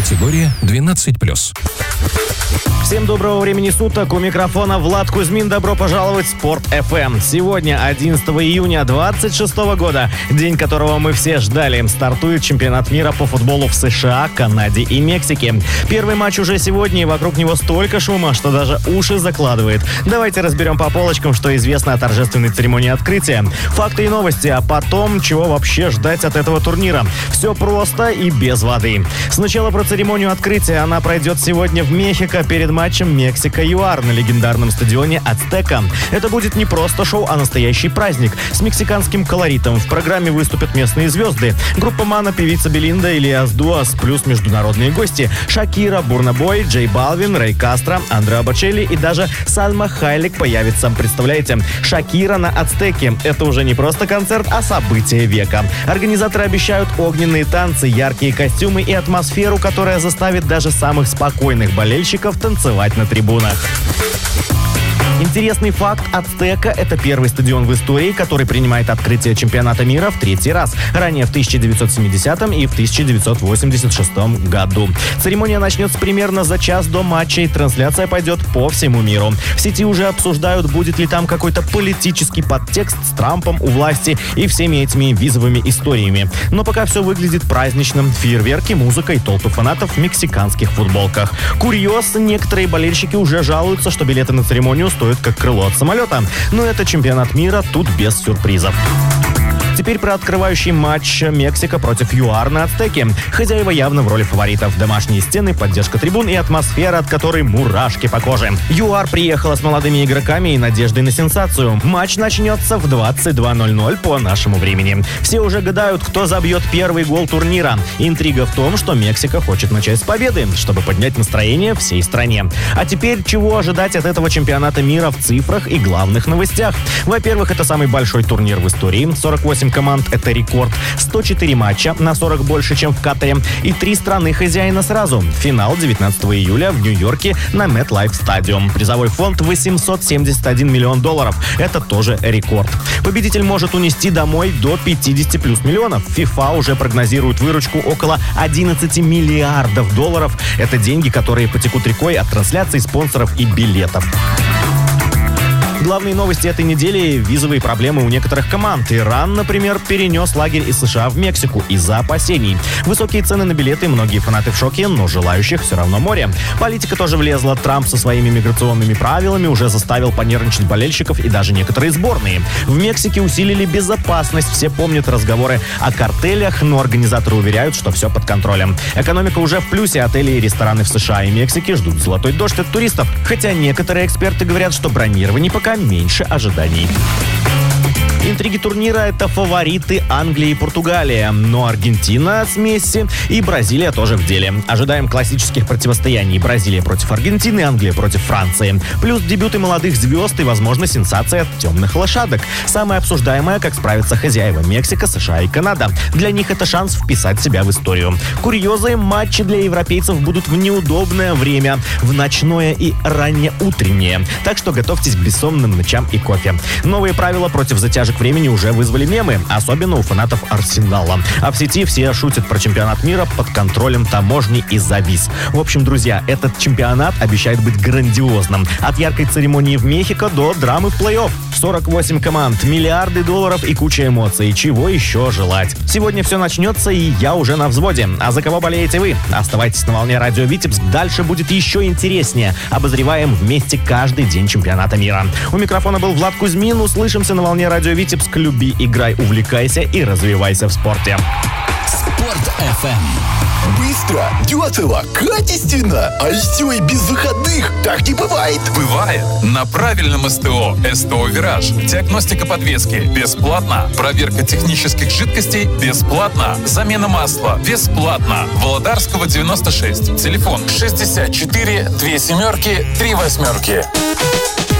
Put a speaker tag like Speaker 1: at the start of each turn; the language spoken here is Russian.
Speaker 1: Категория 12+.
Speaker 2: Всем доброго времени суток. У микрофона Влад Кузьмин. Добро пожаловать в Спорт FM. Сегодня, 11 июня 2026 года, день которого мы все ждали, стартует чемпионат мира по футболу в США, Канаде и Мексике. Первый матч уже сегодня, и вокруг него столько шума, что даже уши закладывает. Давайте разберем по полочкам, что известно о торжественной церемонии открытия. Факты и новости, а потом, чего вообще ждать от этого турнира. Все просто и без воды. Сначала про церемонию открытия. Она пройдет сегодня в Мехико перед матчем Мексика-ЮАР на легендарном стадионе Ацтека. Это будет не просто шоу, а настоящий праздник с мексиканским колоритом. В программе выступят местные звезды. Группа Мана, певица Белинда, Ильяс Дуас, плюс международные гости. Шакира, Бурна Бой, Джей Балвин, Рэй Кастро, Андреа Бочелли и даже Сальма Хайек появится. Представляете, Шакира на Ацтеке. Это уже не просто концерт, а событие века. Организаторы обещают огненные танцы, яркие костюмы и атмосферу, которая заставит даже самых спокойных болельщиков танцевать на трибунах. Интересный факт: Ацтека – это первый стадион в истории, который принимает открытие чемпионата мира в третий раз. Ранее в 1970 и в 1986 году. Церемония начнется примерно за час до матча, и трансляция пойдет по всему миру. В сети уже обсуждают, будет ли там какой-то политический подтекст с Трампом у власти и всеми этими визовыми историями. Но пока все выглядит праздничным. Фейерверки, музыка и толпы фанатов в мексиканских футболках. Курьез: некоторые болельщики уже жалуются, что билеты на церемонию стоят как крыло от самолета. Но это чемпионат мира, тут без сюрпризов. Теперь про открывающий матч Мексика против ЮАР на Ацтеке. Хозяева явно в роли фаворитов. Домашние стены, поддержка трибун и атмосфера, от которой мурашки по коже. ЮАР приехала с молодыми игроками и надеждой на сенсацию. Матч начнется в 22:00 по нашему времени. Все уже гадают, кто забьет первый гол турнира. Интрига в том, что Мексика хочет начать с победы, чтобы поднять настроение всей стране. А теперь чего ожидать от этого чемпионата мира в цифрах и главных новостях? Во-первых, это самый большой турнир в истории. 48 команд — это рекорд. 104 матча, на 40 больше, чем в КТ. И 3 страны хозяина сразу. Финал 19 июля в Нью-Йорке на MetLife Stadium. Призовой фонд $871 миллион. Это тоже рекорд. Победитель может унести домой до 50+ миллионов. FIFA уже прогнозирует выручку около $11 миллиардов. Это деньги, которые потекут рекой от трансляций, спонсоров и билетов. Главные новости этой недели – визовые проблемы у некоторых команд. Иран, например, перенес лагерь из США в Мексику из-за опасений. Высокие цены на билеты, многие фанаты в шоке, но желающих все равно море. Политика тоже влезла. Трамп со своими миграционными правилами уже заставил понервничать болельщиков и даже некоторые сборные. В Мексике усилили безопасность. Все помнят разговоры о картелях, но организаторы уверяют, что все под контролем. Экономика уже в плюсе. Отели и рестораны в США и Мексике ждут золотой дождь от туристов. Хотя некоторые эксперты говорят, что бронирование пока меньше ожиданий. Интриги турнира — это фавориты Англия и Португалия, но Аргентина с Месси и Бразилия тоже в деле. Ожидаем классических противостояний: Бразилия против Аргентины, Англия против Франции. Плюс дебюты молодых звезд и, возможно, сенсация от темных лошадок. Самое обсуждаемое — как справятся хозяева Мексика, США и Канада. Для них это шанс вписать себя в историю. Курьезы: матчи для европейцев будут в неудобное время, в ночное и раннеутреннее. Так что готовьтесь к бессонным ночам и кофе. Новые правила против затяжек времени уже вызвали мемы, особенно у фанатов Арсенала. А в сети все шутят про чемпионат мира под контролем таможни из-за виз. В общем, друзья, этот чемпионат обещает быть грандиозным. От яркой церемонии в Мехико до драмы в плей-офф. 48 команд, миллиарды долларов и куча эмоций. Чего еще желать? Сегодня все начнется, и я уже на взводе. А за кого болеете вы? Оставайтесь на волне радио Витебск. Дальше будет еще интереснее. Обозреваем вместе каждый день чемпионата мира. У микрофона был Влад Кузьмин. Услышимся на волне радио Витебск. Люби, играй, увлекайся и развивайся в спорте.
Speaker 3: Спорт FM.
Speaker 4: Быстро, дешево, качественно, а еще и без выходных. Так не бывает.
Speaker 5: Бывает. На правильном СТО. СТО «Вираж». Диагностика подвески бесплатно. Проверка технических жидкостей бесплатно. Замена масла бесплатно. Володарского 96. Телефон 64 2 7 3 8.